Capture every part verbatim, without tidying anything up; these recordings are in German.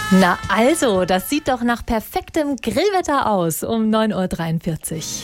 Na also, das sieht doch nach perfektem Grillwetter aus um neun Uhr dreiundvierzig.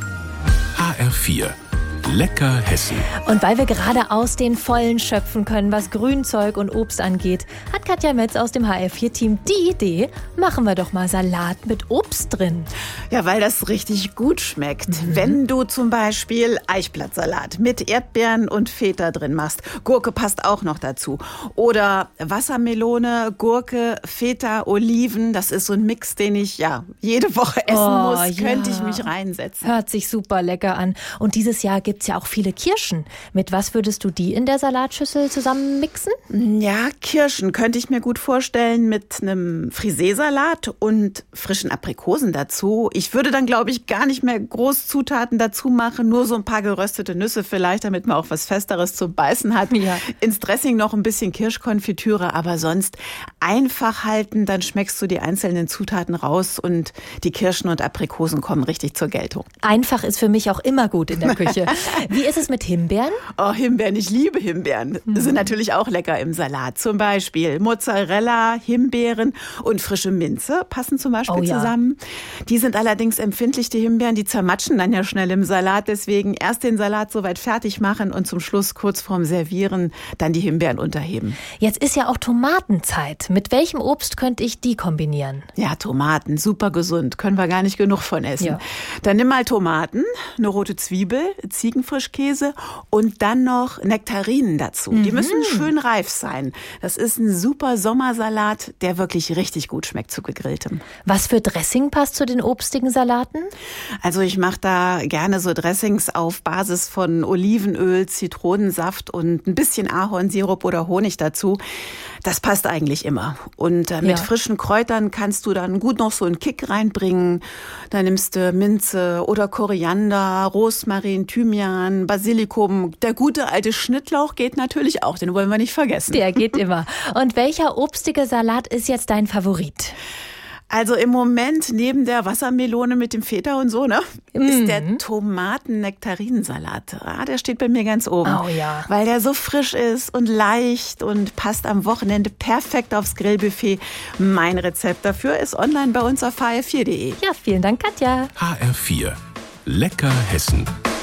H R vier. Lecker Hessen. Und weil wir gerade aus den Vollen schöpfen können, was Grünzeug und Obst angeht, hat Katja Metz aus dem H R vier Team die Idee, machen wir doch mal Salat mit Obst drin. Ja, weil das richtig gut schmeckt. Mhm. Wenn du zum Beispiel Eichblattsalat mit Erdbeeren und Feta drin machst, Gurke passt auch noch dazu. Oder Wassermelone, Gurke, Feta, Oliven, das ist so ein Mix, den ich ja jede Woche essen Oh, muss, ja. könnte ich mich reinsetzen. Hört sich super lecker an. Und dieses Jahr gibt es ja auch viele Kirschen. Mit was würdest du die in der Salatschüssel zusammen mixen? Ja, Kirschen könnte ich mir gut vorstellen mit einem Friseesalat und frischen Aprikosen dazu. Ich würde dann, glaube ich, gar nicht mehr groß Zutaten dazu machen, nur so ein paar geröstete Nüsse vielleicht, damit man auch was Festeres zum Beißen hat. Ja. Ins Dressing noch ein bisschen Kirschkonfitüre, aber sonst einfach halten, dann schmeckst du die einzelnen Zutaten raus und die Kirschen und Aprikosen kommen richtig zur Geltung. Einfach ist für mich auch immer gut in der Küche. Wie ist es mit Himbeeren? Oh, Himbeeren, ich liebe Himbeeren. Mhm. Sind natürlich auch lecker im Salat. Zum Beispiel Mozzarella, Himbeeren und frische Minze passen zum Beispiel Oh, ja. zusammen. Die sind allerdings empfindlich, die Himbeeren, die zermatschen dann ja schnell im Salat. Deswegen erst den Salat soweit fertig machen und zum Schluss kurz vorm Servieren dann die Himbeeren unterheben. Jetzt ist ja auch Tomatenzeit. Mit welchem Obst könnte ich die kombinieren? Ja, Tomaten, super gesund, können wir gar nicht genug von essen. Ja. Dann nimm mal Tomaten, eine rote Zwiebel, Ziegenfrischkäse und dann noch Nektarinen dazu. Mhm. Die müssen schön reif sein. Das ist ein super Sommersalat, der wirklich richtig gut schmeckt zu gegrilltem. Was für Dressing passt zu den obstigen Salaten? Also ich mache da gerne so Dressings auf Basis von Olivenöl, Zitronensaft und ein bisschen Ahornsirup oder Honig dazu. Das passt eigentlich immer. Und äh, mit Ja. frischen Kräutern kannst du dann gut noch so einen Kick reinbringen. Da nimmst du Minze oder Koriander, Rosmarin, Thymian, Basilikum. Der gute alte Schnittlauch geht natürlich auch, den wollen wir nicht vergessen. Der geht immer. Und welcher obstige Salat ist jetzt dein Favorit? Also im Moment neben der Wassermelone mit dem Feta und so, ne, Mhm. ist der Tomaten-Nektarinsalat. Ah, der steht bei mir ganz oben. Oh ja. Weil der so frisch ist und leicht und passt am Wochenende perfekt aufs Grillbuffet. Mein Rezept dafür ist online bei uns auf h r vier punkt de. Ja, vielen Dank, Katja. H R vier. Lecker Hessen.